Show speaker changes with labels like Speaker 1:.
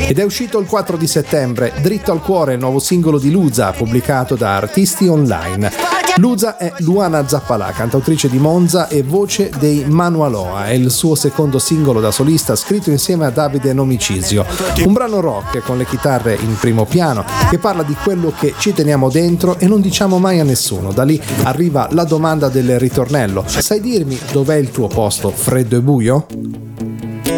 Speaker 1: Ed è uscito il 4 di settembre, Dritto al cuore, il nuovo singolo di Luza, pubblicato da Artisti Online. Luza è Luana Zappalà, cantautrice di Monza e voce dei Manualoa. È il suo secondo singolo da solista, scritto insieme a Davide Nomicisio. Un brano rock con le chitarre in primo piano che parla di quello che ci teniamo dentro e non diciamo mai a nessuno. Da lì arriva la domanda del ritornello: sai dirmi dov'è il tuo posto freddo e buio?